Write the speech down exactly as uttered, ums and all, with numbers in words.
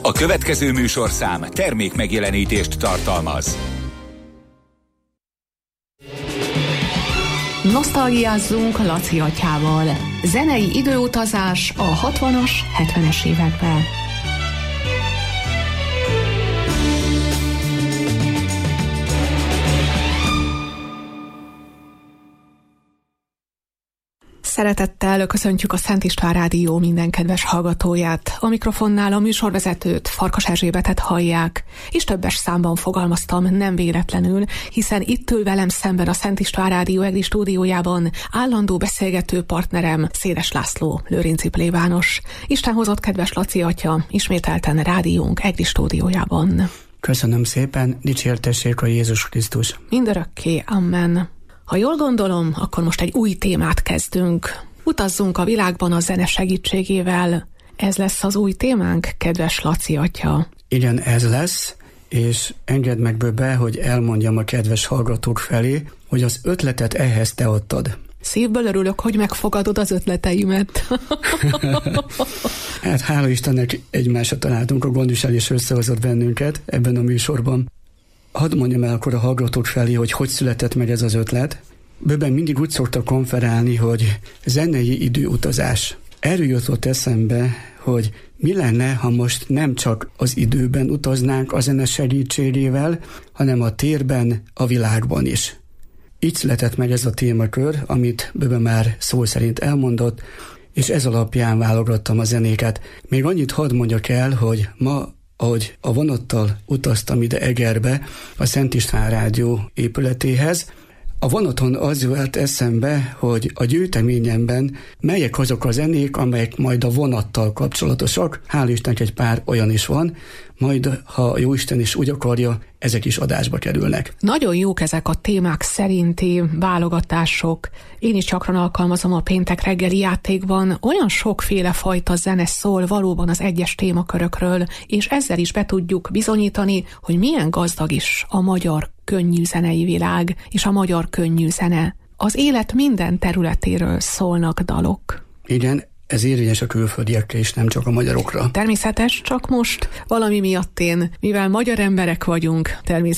A következő műsorszám termék megjelenítést tartalmaz. Nosztalgiázzunk Laci atyával. Zenei időutazás a hatvanas, hetvenes években. Szeretettel köszöntjük a Szent István Rádió minden kedves hallgatóját. A mikrofonnál a műsorvezetőt, Farkas Erzsébetet hallják, és többes számban fogalmaztam, nem véletlenül, hiszen itt ül velem szemben a Szent István Rádió EGRI stúdiójában állandó beszélgető partnerem, Széles László, Lőrinci plébános. Isten hozott, kedves Laci atya, ismételten rádiónk EGRI stúdiójában. Köszönöm szépen, dicsértessék a Jézus Krisztus. Mindörökké, amen. Ha jól gondolom, akkor most egy új témát kezdünk. Utazzunk a világban a zene segítségével. Ez lesz az új témánk, kedves Laci atya. Igen, ez lesz, és engedd meg be, hogy elmondjam a kedves hallgatók felé, hogy az ötletet ehhez te adtad. Szívből örülök, hogy megfogadod az ötleteimet. Hát hála Istennek egymásra találtunk, a gondviselés összehozott bennünket ebben a műsorban. Hadd mondjam el akkor a hallgatók felé, hogy hogy született meg ez az ötlet. Bőben mindig úgy szoktak konferálni, hogy zenei időutazás. Erről jutott eszembe, hogy mi lenne, ha most nem csak az időben utaznánk a zene segítségével, hanem a térben, a világban is. Így született meg ez a témakör, amit Bőben már szó szerint elmondott, és ez alapján válogattam a zenéket. Még annyit hadd mondjak el, hogy ma, ahogy a vonattal utaztam ide Egerbe, a Szent István Rádió épületéhez, a vonaton az jött eszembe, hogy a gyűjteményemben melyek azok a zenék, amelyek majd a vonattal kapcsolatosak. Hál' Istennek egy pár olyan is van, majd, ha Jóisten is úgy akarja, ezek is adásba kerülnek. Nagyon jók ezek a témák szerinti válogatások. Én is gyakran alkalmazom a péntek reggeli játékban. Olyan sokféle fajta zene szól valóban az egyes témakörökről, és ezzel is be tudjuk bizonyítani, hogy milyen gazdag is a magyar könnyű zenei világ, és a magyar könnyű zene. Az élet minden területéről szólnak dalok. Igen, ez érvényes a külföldiekre is, nem csak a magyarokra. Természetes, csak most valami miatt én, mivel magyar emberek vagyunk, természetesen